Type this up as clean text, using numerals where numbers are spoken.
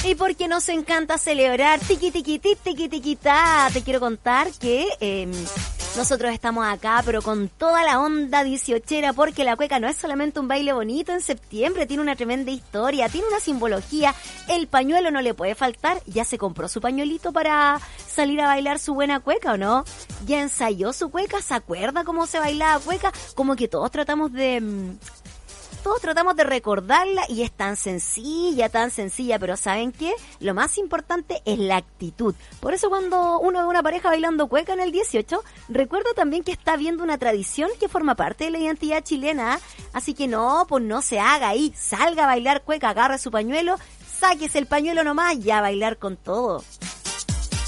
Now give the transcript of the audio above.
Y porque nos encanta celebrar tiqui tiqui ti, tiqui tiqui ta, te quiero contar que nosotros estamos acá, pero con toda la onda 18era, porque la cueca no es solamente un baile bonito en septiembre, tiene una tremenda historia, tiene una simbología. El pañuelo no le puede faltar. ¿Ya se compró su pañuelito para salir a bailar su buena cueca o no? ¿Ya ensayó su cueca? ¿Se acuerda cómo se bailaba cueca? Como que todos tratamos de recordarla y es tan sencilla, pero ¿saben qué? Lo más importante es la actitud. Por eso cuando uno ve una pareja bailando cueca en el 18, recuerda también que está viendo una tradición que forma parte de la identidad chilena. Así que no, pues no se haga ahí, salga a bailar cueca, agarre su pañuelo, sáquese el pañuelo nomás y a bailar con todo.